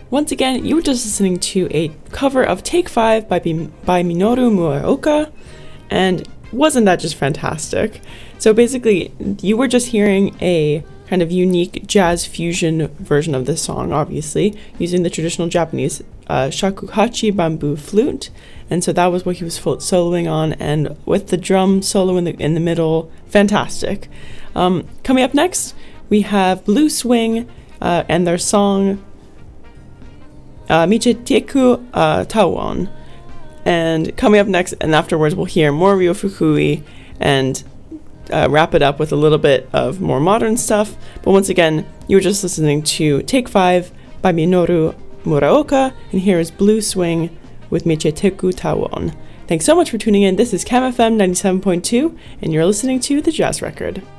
Once again, you were just listening to a cover of Take 5 by Minoru Muraoka, and wasn't that just fantastic? So basically, you were just hearing a kind of unique jazz fusion version of this song, obviously, using the traditional Japanese shakuhachi bamboo flute, and so that was what he was soloing on, and with the drum solo in the middle, fantastic. Coming up next, we have Blue Swing and their song Michiteku Tawon. And coming up next, and afterwards, we'll hear more Ryo Fukui and wrap it up with a little bit of more modern stuff. But once again, you were just listening to Take 5 by Minoru Muraoka, and here is Blue Swing with Michiteku Tawon. Thanks so much for tuning in. This is Cam FM 97.2, and you're listening to The Jazz Record.